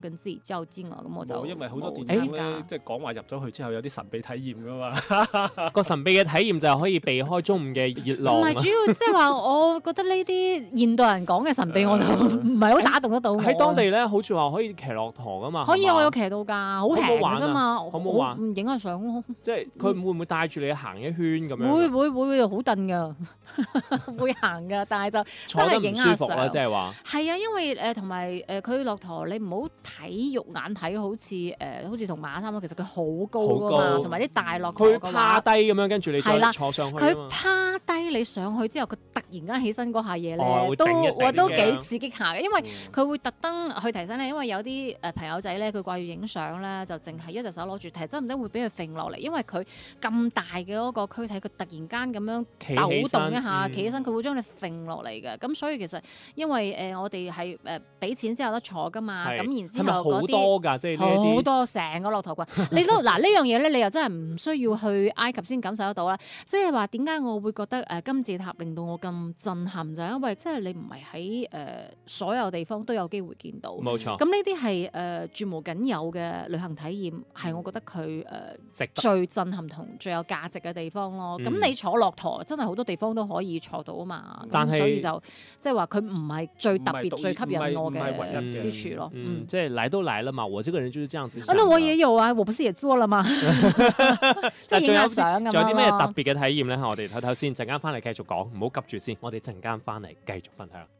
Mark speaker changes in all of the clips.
Speaker 1: 跟自己較勁啊，咁我就
Speaker 2: 因為好多電影咧，即係講話入咗去之後有啲神秘體驗噶嘛。
Speaker 3: 個神秘嘅體驗就係可以避開中午嘅熱浪。
Speaker 1: 唔係主要，即係話我覺得呢啲現代人講嘅神秘，我就唔係好打動得到我。
Speaker 3: 喺當地咧，好似話可以騎駱駝噶嘛。
Speaker 1: 可以，我有騎到㗎，好平嘅啫嘛。
Speaker 3: 好唔好玩？
Speaker 1: 影下相咯。
Speaker 3: 即係佢會唔會帶住你行一圈咁樣？
Speaker 1: 會好燉㗎，會行㗎，但係就
Speaker 3: 坐得唔舒服啦，即係話。
Speaker 1: 係啊，因為同埋佢駱駝，你唔好睇肉眼睇，好似同馬差唔多，其實佢好高㗎嘛，同埋啲大駱駝。
Speaker 3: 佢趴低咁樣，跟住你再坐上去。
Speaker 1: 佢趴低你上去之後，佢突然間起身嗰下嘢咧，都幾刺激下嘅，因為佢會特登去提醒你，因為有啲朋友仔咧，佢掛住影相咧，就淨係一隻手攞住，提真唔得會俾佢揈落嚟，因為佢咁大嘅嗰個軀體，佢突然間咁樣抖動一下，企起身，佢會將你揈落嚟嘅。咁所以其實因為我哋係俾錢先有得坐噶嘛，咁然之後嗰啲
Speaker 3: 好多㗎，即係呢啲
Speaker 1: 好多成個駱駝群。你都嗱呢樣嘢咧，你又真係唔需要去埃及先感受得到啦。即係話點解我會覺得金字塔令到我咁震撼，就係因為即係你唔係喺所有地方都有機會見到。
Speaker 3: 冇錯。
Speaker 1: 咁呢啲係絕無僅有嘅旅行體驗，係我覺得佢最震撼同最有價值嘅地方咯。咁你坐駱駝真係好多地方都可以坐到啊嘛。
Speaker 3: 但係
Speaker 1: 所以就即係話佢唔係最特別、最吸引我嘅之處咯。
Speaker 3: 即係嚟都嚟啦嘛，我這個人就是這樣子。
Speaker 1: 那我也有啊，我不是也做了嗎？即係影下相咁樣咯。
Speaker 3: 仲有啲咩特別嘅體驗咧？我哋睇睇先，陣間翻嚟繼續講，唔好急住先。我哋陣間翻嚟繼續分享。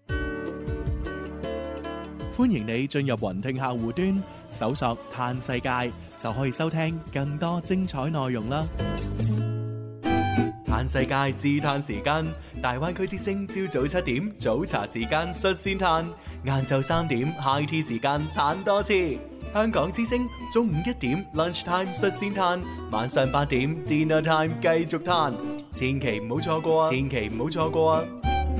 Speaker 4: 歡迎你進入雲聽客戶端，搜索嘆世界，就可以收聽更多精彩內容啦。嘆世界自嘆時間，大灣區之聲朝早7點早茶時間率先嘆，晏晝3點 high tea 時間嘆多次。香港之聲中午1點 lunch time 率先嘆，晚上8點 dinner time 繼續嘆，千祈唔好錯過啊！千祈唔好錯過啊！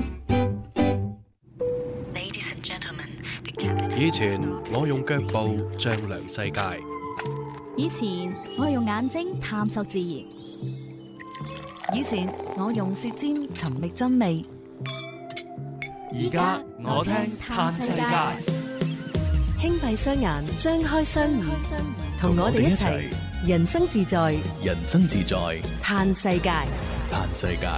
Speaker 5: 以前我用腳步丈量世界，
Speaker 6: 以前我用眼睛探索自然，以前我用舌尖尋覓真味，
Speaker 4: 而家我聽嘆世界。
Speaker 7: 輕閉雙眼，張開雙耳，同我哋一齊人生自在，
Speaker 5: 人生自在，
Speaker 7: 嘆世界，
Speaker 5: 嘆世界。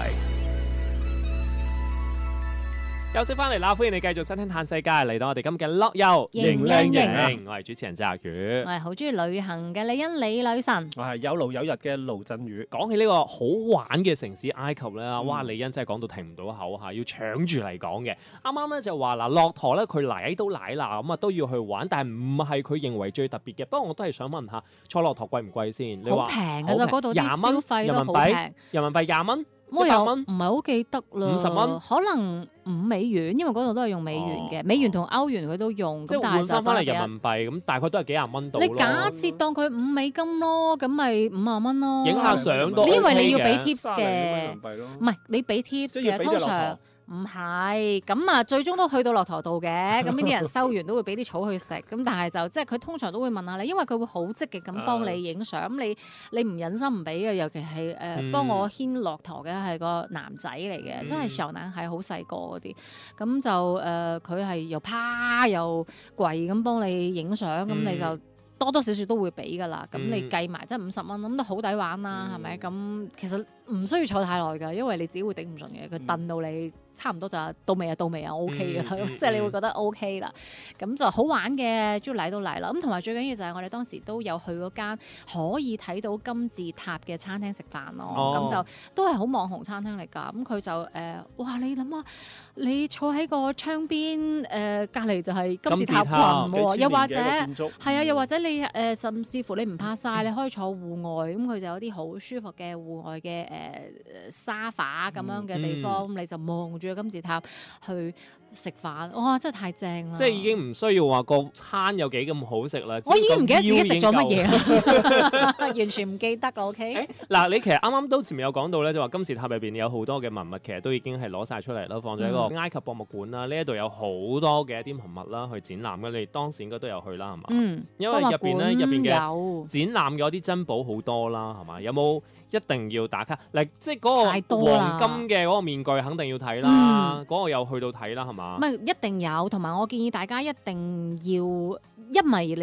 Speaker 3: 休息翻嚟啦，歡迎你繼續收聽《嘆世界》，嚟到我哋今嘅樂遊
Speaker 1: 型靚型，
Speaker 3: 我係主持人澤宇，
Speaker 1: 我係好中意旅行嘅李欣李女神，
Speaker 2: 我係有勞有逸嘅盧振宇。
Speaker 3: 講起呢個好玩嘅城市埃及咧，哇！李欣真係講到停唔到口嚇，要搶住嚟講嘅。啱啱咧就話嗱，駱駝咧佢嚟都嚟啦，咁啊都要去玩，但係唔係佢認為最特別嘅。不過我都係想問下，坐駱駝貴唔貴先？你話
Speaker 1: 好平㗎咋，嗰度啲消費都好平，
Speaker 3: 人民幣20蚊。
Speaker 1: 我又唔係好記得啦
Speaker 3: ，50蚊，
Speaker 1: 可能5美元，因為嗰度都係用美元嘅，美元同歐元佢都用，
Speaker 3: 即係換翻嚟人民幣咁，大概都係幾廿蚊到。
Speaker 1: 你假設當佢5美金咯，咁咪50蚊咯。
Speaker 3: 影下相都 OK 嘅，
Speaker 1: 因為你要俾 tips 嘅，唔係你俾 tips 嘅，通常。唔係，咁啊最終都去到駱駝度嘅，咁呢啲人收完都會俾啲草去食，咁但係就即係佢通常都會問下你，因為佢會好積極咁幫你影相，咁你唔忍心唔俾嘅，尤其係幫我牽駱駝嘅係個男仔嚟嘅，真係小男孩好細個嗰啲，咁就佢係又趴又跪咁幫你影相，咁你就多多少少都會俾噶啦，咁你計埋即係50蚊，咁都好抵玩啦，係咪？咁其實唔需要坐太耐㗎，因為你自己會頂唔順嘅，佢燉到你。差唔多就到未啊，OK 嘅啦，即係你會覺得 OK 啦，咁就好玩嘅，終於嚟到嚟啦。咁同埋最緊要就係我哋當時都有去嗰間可以睇到金字塔嘅餐廳食飯咯，咁就都係好網紅餐廳嚟㗎。咁佢就哇！你諗下，你坐喺個窗邊隔離就係金字塔群喎，又或者係啊，又或者你甚至乎你唔怕曬，你可以坐戶外，咁佢就有啲好舒服嘅戶外嘅沙發咁樣嘅地方，你就望住金字塔去食飯，哇！真係太正啦！
Speaker 3: 即係已經唔需要話個餐有幾咁好食啦。
Speaker 1: 我已經唔記得自己食咗乜嘢啦，完全唔記得啦。OK。
Speaker 3: 嗱，你其實啱啱都前面有講到咧，就話金字塔入邊有好多嘅文物，其實都已經係攞晒出嚟啦，放咗喺個埃及博物館啦。呢一度有好多嘅一啲文物啦，去展覽嘅。你哋當時應該都有去啦，係嘛？因為入邊嘅展覽嘅啲珍寶好多啦，係嘛？有冇一定要打卡？即係嗰個黃金嘅嗰個面具肯定要睇啦，嗰個又去到睇啦，係嘛？ 嘛？
Speaker 1: 唔係一定有，同埋我建議大家一定要，因為